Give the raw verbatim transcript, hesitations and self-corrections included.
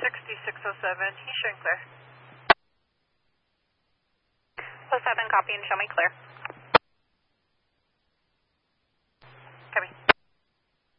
sixty-six oh seven, he's showing clear. oh seven, copy and show me clear.